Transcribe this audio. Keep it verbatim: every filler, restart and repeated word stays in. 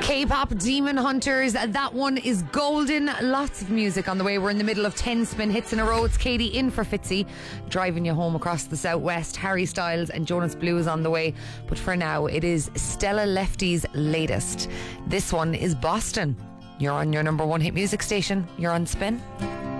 K-pop Demon Hunters, that one is golden. Lots of music on the way. We're in the middle of ten spin hits in a row. It's Katie in for Fitzy, driving you home across the southwest. Harry Styles and Jonas Blue is on the way, but for now it is Stella Lefty's latest. This one is Boston. You're on your number one hit music station. You're on Spin.